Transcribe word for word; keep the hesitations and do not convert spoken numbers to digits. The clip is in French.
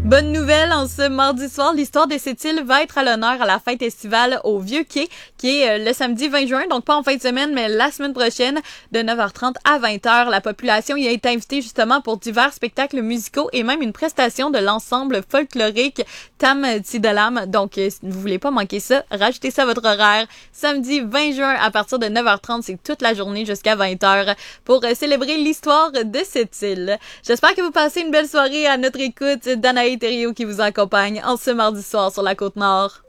Bonne nouvelle, en ce mardi soir, l'histoire de cette île va être à l'honneur à la fête estivale au Vieux-Quai, qui est le samedi vingt juin, donc pas en fin de semaine, mais la semaine prochaine, de neuf heures trente à vingt heures. La population y a été invitée justement pour divers spectacles musicaux et même une prestation de l'ensemble folklorique Tam Tidalam. Donc, si vous voulez pas manquer ça, rajoutez ça à votre horaire. Samedi vingt juin, à partir de neuf heures trente, c'est toute la journée jusqu'à vingt heures pour célébrer l'histoire de cette île. J'espère que vous passez une belle soirée à notre écoute. Danae Thériault qui vous accompagne en ce mardi soir sur la Côte-Nord.